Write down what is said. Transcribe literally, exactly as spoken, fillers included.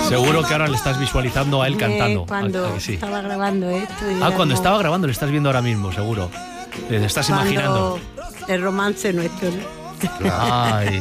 Seguro que ahora le estás visualizando a él cantando. Eh, cuando ¿A que sí? estaba grabando esto. Ah, cuando estaba grabando, le estás viendo ahora mismo, seguro. Te estás imaginando. El romance nuestro, ¿no? Ay.